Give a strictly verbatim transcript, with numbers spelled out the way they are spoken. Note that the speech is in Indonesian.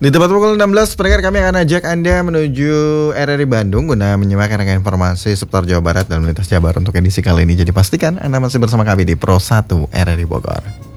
Di tepat pukul enam belas, pendengar kami akan ajak Anda menuju R R I Bandung guna menyimak rangkaian informasi seputar Jawa Barat dan lintas Jabar untuk edisi kali ini. Jadi pastikan Anda masih bersama kami di Pro satu R R I Bogor.